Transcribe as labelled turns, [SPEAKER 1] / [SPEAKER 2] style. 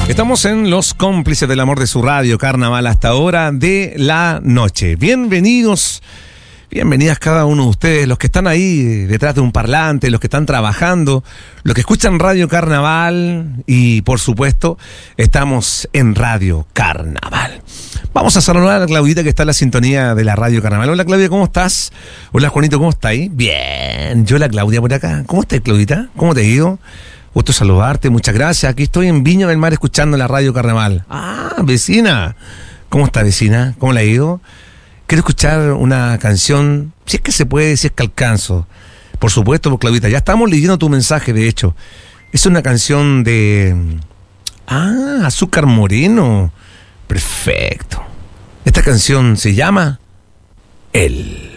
[SPEAKER 1] Estamos en Los Cómplices del Amor de su Radio Carnaval hasta hora de la noche. Bienvenidos, bienvenidas cada uno de ustedes, los que están ahí detrás de un parlante, los que están trabajando, los que escuchan Radio Carnaval y, por supuesto, estamos en Radio Carnaval. Vamos a saludar a Claudita, que está en la sintonía de la Radio Carnaval. Hola, Claudia, ¿cómo estás? Hola, Juanito, ¿cómo estás ahí? Bien, yo la Claudia por acá. ¿Cómo estás, Claudita? ¿Cómo te ha ido? Gusto saludarte, muchas gracias. Aquí estoy en Viña del Mar escuchando la Radio Carnaval. Ah, vecina. ¿Cómo está, vecina? ¿Cómo le ha ido? Quiero escuchar una canción, si es que se puede, si es que alcanzo. Por supuesto, pues, Claudita, ya estamos leyendo tu mensaje, de hecho. Es una canción de... Azúcar Moreno. Perfecto. Esta canción se llama... El...